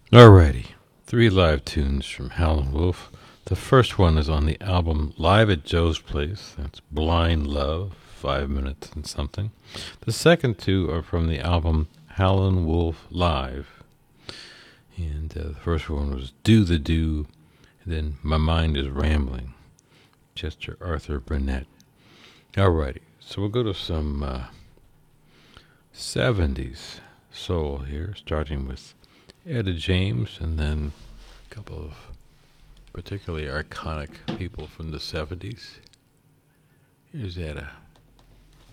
Alrighty, three live tunes from Howlin' Wolf. The first one is on the album Live at Joe's Place. That's Blind Love, 5 minutes and something. The second two are from the album Howlin' Wolf Live. And the first one was Do the Do, and then My Mind is Rambling, Chester Arthur Burnett. Alrighty, so we'll go to some 70s soul here, starting with Etta James, and then a couple of particularly iconic people from the 70s. Here's Etta.